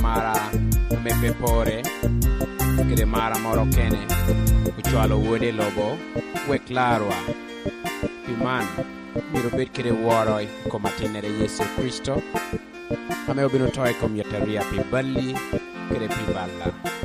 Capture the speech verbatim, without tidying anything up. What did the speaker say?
mara mepe pore kede mara moro kene uchwalo wuode lobo wek larwa piman biro bet kede woroi komatinere Yesu Kristo ame obino toy kom yoteria pi balli kede pi balla